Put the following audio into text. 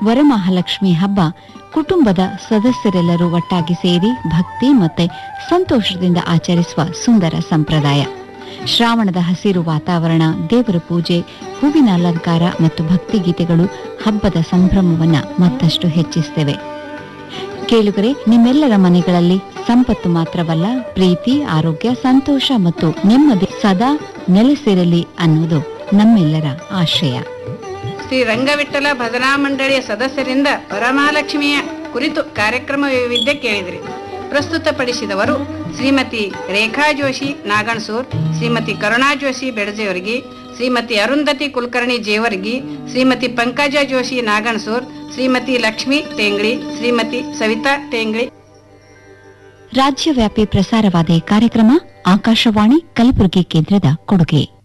ವರಮಹಾಲಕ್ಷ್ಮಿ ಹಬ್ಬ ಕುಟುಂಬದ ಸದಸ್ಯರೆಲ್ಲರೂ ಒಟ್ಟಾಗಿ ಸೇರಿ ಭಕ್ತಿ ಮತ್ತೆ ಸಂತೋಷದಿಂದ ಆಚರಿಸುವ ಸುಂದರ ಸಂಪ್ರದಾಯ. ಶ್ರಾವಣದ ಹಸಿರು ವಾತಾವರಣ, ದೇವರ ಪೂಜೆ, ಹೂವಿನ ಅಲಂಕಾರ ಮತ್ತು ಭಕ್ತಿಗೀತೆಗಳು ಹಬ್ಬದ ಸಂಭ್ರಮವನ್ನ ಮತ್ತಷ್ಟು ಹೆಚ್ಚಿಸುತ್ತವೆ. ಕೇಳುಗರೆ, ನಿಮ್ಮೆಲ್ಲರ ಮನೆಗಳಲ್ಲಿ ಸಂಪತ್ತು ಮಾತ್ರವಲ್ಲ, ಪ್ರೀತಿ, ಆರೋಗ್ಯ, ಸಂತೋಷ ಮತ್ತು ನೆಮ್ಮದಿ ಸದಾ ನೆಲೆಸಿರಲಿ ಅನ್ನೋದು ನಮ್ಮೆಲ್ಲರ ಆಶಯ. ಶ್ರೀ ರಂಗವಿಠಲ ಭಜನಾ ಮಂಡಳಿಯ ಸದಸ್ಯರಿಂದ ವರಮಹಾಲಕ್ಷ್ಮಿಯ ಕುರಿತು ಕಾರ್ಯಕ್ರಮ ವೈವಿಧ್ಯ ಕೇಳಿದ್ರಿ. ಪ್ರಸ್ತುತಪಡಿಸಿದವರು ಶ್ರೀಮತಿ ರೇಖಾ ಜೋಶಿ ನಾಗಣಸೂರ್, ಶ್ರೀಮತಿ ಕರುಣಾ ಜೋಶಿ ಬೆಡಜೇವರ್ಗಿ, ಶ್ರೀಮತಿ ಅರುಂಧತಿ ಕುಲಕರ್ಣಿ ಜೇವರ್ಗಿ, ಶ್ರೀಮತಿ ಪಂಕಜ ಜೋಶಿ ನಾಗಣಸೂರ್, ಶ್ರೀಮತಿ ಲಕ್ಷ್ಮೀ ಟೇಂಗ್ಳಿ, ಶ್ರೀಮತಿ ಸವಿತಾ ಟೇಂಗ್ಳಿ. ರಾಜ್ಯವ್ಯಾಪಿ ಪ್ರಸಾರವಾದ ಈ ಕಾರ್ಯಕ್ರಮ ಆಕಾಶವಾಣಿ ಕಲಬುರಗಿ ಕೇಂದ್ರದ ಕೊಡುಗೆ.